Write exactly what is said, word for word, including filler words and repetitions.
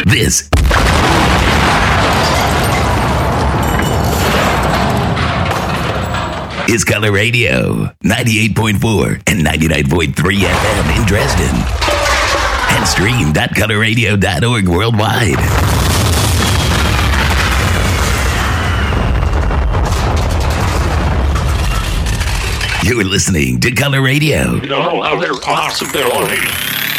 This is Color Radio, ninety-eight point four and ninety-nine point three F M in Dresden. And streamed at color radio dot org worldwide. You're listening to Color Radio. You know, there's possibility.